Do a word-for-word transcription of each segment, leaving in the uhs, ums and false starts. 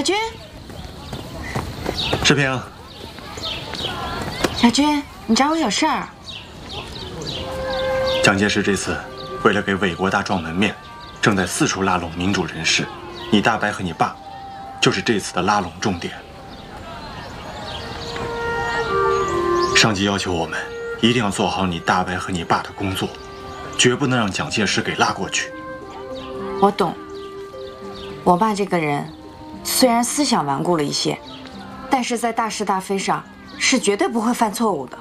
军， 世平， 小军，你找我有事儿？ 蒋介石这次为了给伪国大壮门面，正在四处拉拢民主人士。你大伯和你爸，就是这次的拉拢重点。上级要求我们一定要做好你大伯和你爸的工作，绝不能让蒋介石给拉过去。 我懂。我爸这个人，虽然思想顽固了一些，但是在大是大非上是绝对不会犯错误的。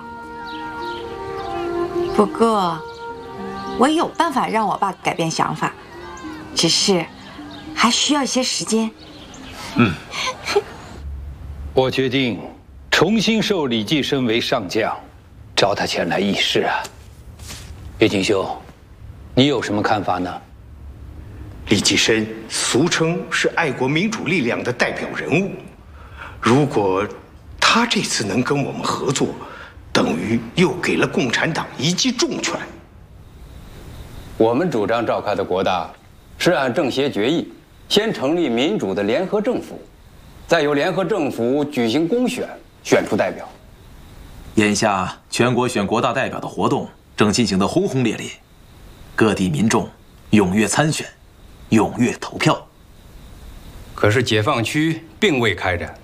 不过，我有办法让我爸改变想法，只是还需要一些时间。 嗯， 我决定重新授李济深为上将，召他前来议事啊。叶锦绣，你有什么看法呢？ 李济深俗称是爱国民主力量的代表人物，如果他这次能跟我们合作，等于又给了共产党一记重拳。 我们主张召开的国大，是按政协决议，先成立民主的联合政府，再由联合政府举行公选，选出代表。 眼下全国选国大代表的活动正进行得轰轰烈烈，各地民众踊跃参选，踊跃投票。 可是解放区并未开展，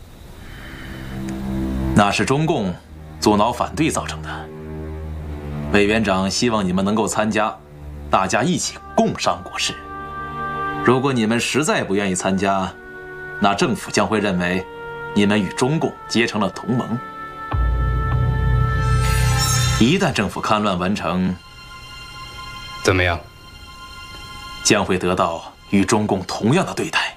那是中共阻挠反对造成的。委员长希望你们能够参加，大家一起共商国事。如果你们实在不愿意参加，那政府将会认为你们与中共结成了同盟。一旦政府戡乱完成， 怎么样？ 将会得到与中共同样的对待。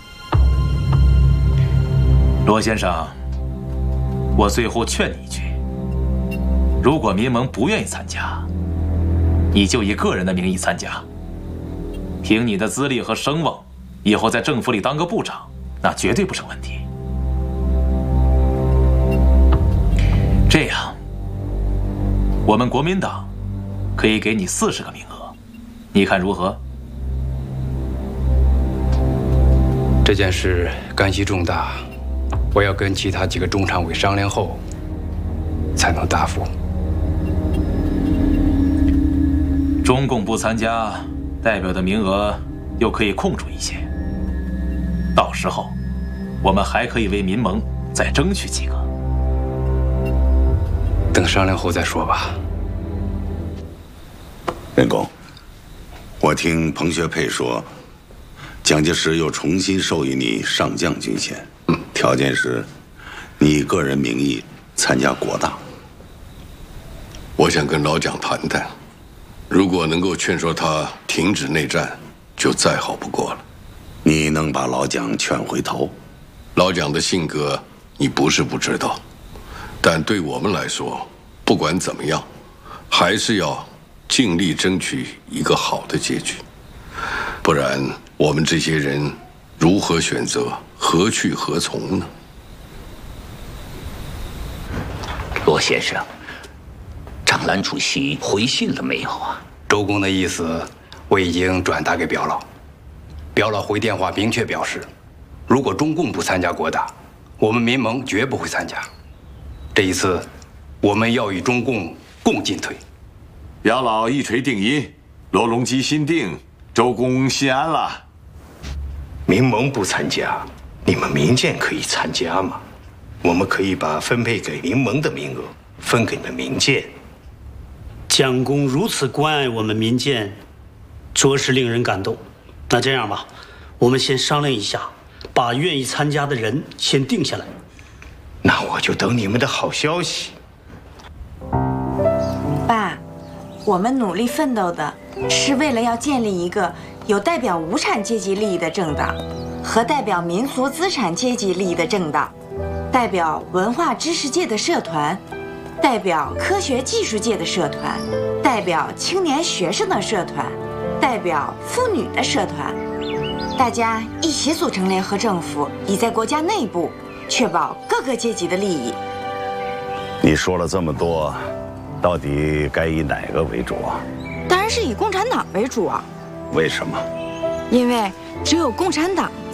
罗先生，我最后劝你一句：如果民盟不愿意参加，你就以个人的名义参加。凭你的资历和声望，以后在政府里当个部长，那绝对不成问题。这样，我们国民党可以给你四十个名额，你看如何？ 这件事干系重大，我要跟其他几个中常委商量后，才能答复。 中共不参加，代表的名额又可以空出一些，到时候我们还可以为民盟再争取几个。 等商量后再说吧。 任公，我听彭学佩说，蒋介石又重新授予你上将军衔，条件是你以个人名义参加国大。 我想跟老蒋谈谈，如果能够劝说他停止内战，就再好不过了。 你能把老蒋劝回头？ 老蒋的性格你不是不知道，但对我们来说，不管怎么样，还是要尽力争取一个好的结局，不然我们这些人如何选择，何去何从呢？ 罗先生，长兰主席回信了没有啊？ 周公的意思，我已经转达给表老。表老回电话明确表示，如果中共不参加国大，我们民盟绝不会参加。这一次，我们要与中共共进退。 表老一锤定音，罗隆基心定，周公心安了。 民盟不参加，你们民建可以参加吗？我们可以把分配给民盟的名额分给你们民建。 蒋公如此关爱我们民建，着实令人感动。那这样吧，我们先商量一下，把愿意参加的人先定下来。 那我就等你们的好消息。 爸，我们努力奋斗的是为了要建立一个有代表无产阶级利益的政党，和代表民俗资产阶级利益的政党，代表文化知识界的社团，代表科学技术界的社团，代表青年学生的社团，代表妇女的社团，大家一起组成联合政府，以在国家内部确保各个阶级的利益。 你说了这么多，到底该以哪个为主啊？ 当然是以共产党为主啊！ 为什么？ 因为只有共产党